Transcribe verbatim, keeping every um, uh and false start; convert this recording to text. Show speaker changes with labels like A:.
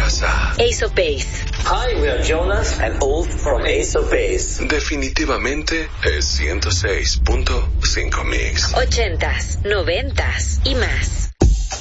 A: casa.
B: Ace of Base.
C: Hi, we are Jonas and Ulf from Ace of Base.
A: Definitivamente es ciento seis punto cinco Mix.
B: Ochentas, noventas y más.